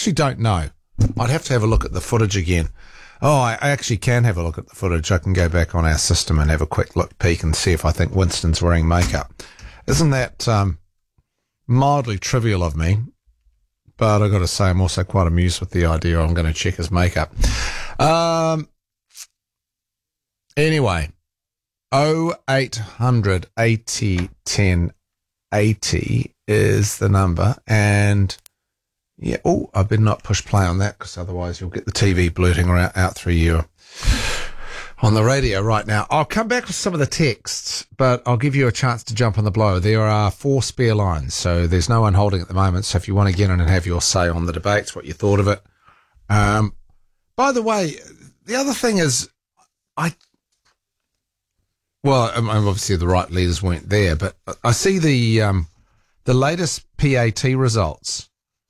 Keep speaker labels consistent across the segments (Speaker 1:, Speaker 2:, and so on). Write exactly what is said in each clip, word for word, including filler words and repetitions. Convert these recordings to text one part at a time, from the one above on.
Speaker 1: actually don't know. I'd have to have a look at the footage again. Oh, I, I actually can have a look at the footage. I can go back on our system and have a quick look peek and see if I think Winston's wearing makeup. Isn't that um, mildly trivial of me? But I've got to say, I'm also quite amused with the idea I'm going to check his makeup. Um, anyway, oh eight hundred eighty ten eighty is the number. And, yeah, oh, I better not push play on that because otherwise you'll get the T V blurting out, out through you on the radio right now. I'll come back with some of the texts, but I'll give you a chance to jump on the blow. There are four spare lines, so there's no one holding at the moment. So if you want to get in and have your say on the debates, what you thought of it. Um, by the way, the other thing is, I, well, obviously the right leaders weren't there, but I see the um, the latest P A T results.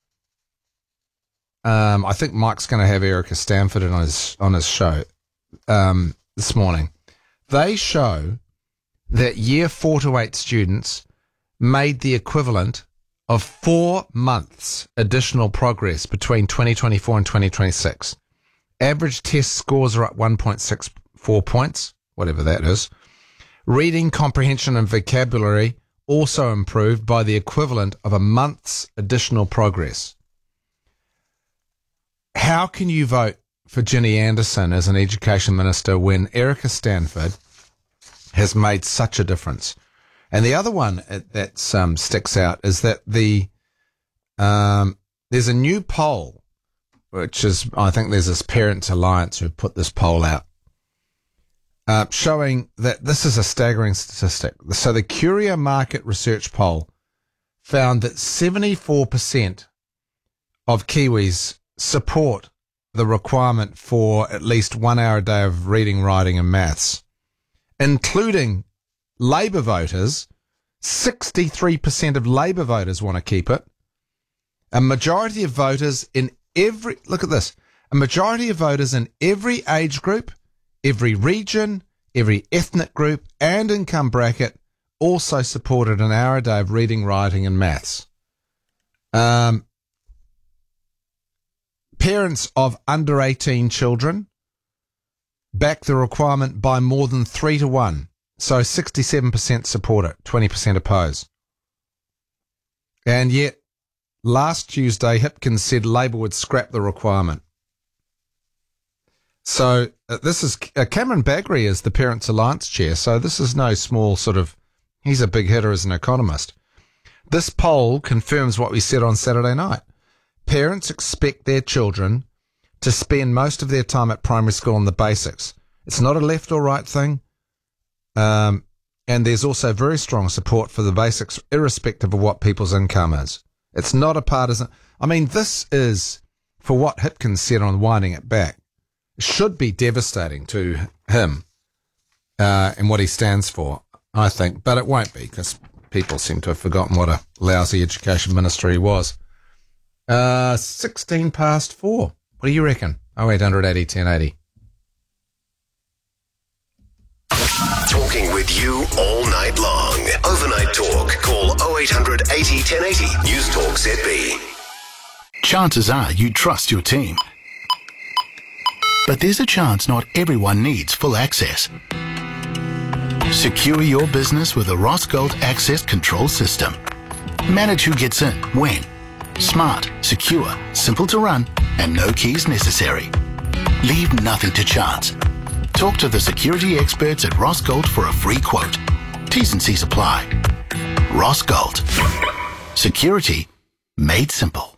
Speaker 1: Um, I think Mike's going to have Erica Stanford on his on his show um, this morning. They show that year four to eight students made the equivalent of four months additional progress between twenty twenty-four and twenty twenty-six. Average test scores are up one point six four points, whatever that is. Reading, comprehension, and vocabulary also improved by the equivalent of a month's additional progress. How can you vote for Ginny Anderson as an education minister when Erica Stanford has made such a difference? And the other one that um, sticks out is that the um, there's a new poll, which is, I think there's this Parents Alliance who put this poll out, uh, showing that this is a staggering statistic. So the Curia Market Research poll found that seventy-four percent of Kiwis support the requirement for at least one hour a day of reading, writing and maths, including Labour voters. sixty-three percent of Labour voters want to keep it. A majority of voters in every, look at this, a majority of voters in every age group, every region, every ethnic group and income bracket also supported an hour a day of reading, writing and maths. Um, Parents of under eighteen children back the requirement by more than three to one. So sixty-seven percent support it, twenty percent oppose. And yet, last Tuesday, Hipkins said Labour would scrap the requirement. So uh, this is, uh, Cameron Bagri is the Parents Alliance chair, so this is no small sort of, he's a big hitter as an economist. This poll confirms what we said on Saturday night. Parents expect their children to spend most of their time at primary school on the basics. It's not a left or right thing. Um, and there's also very strong support for the basics, irrespective of what people's income is. It's not a partisan. I mean, this is, for what Hipkins said on Winding It Back, should be devastating to him uh, and what he stands for, I think. But it won't be, because people seem to have forgotten what a lousy education minister he was. Uh, sixteen past four. What do you reckon? oh eight hundred eighty ten eighty.
Speaker 2: Talking with you all night long. Overnight talk. Call oh eight hundred eighty ten eighty. News Talk Z B.
Speaker 3: Chances are you trust your team. But there's a chance not everyone needs full access. Secure your business with a Rossgold Access Control System. Manage who gets in, when. Smart, secure, simple to run, and no keys necessary. Leave nothing to chance. Talk to the security experts at Rossgold for a free quote. T's and C's apply. Rossgold. Security made simple.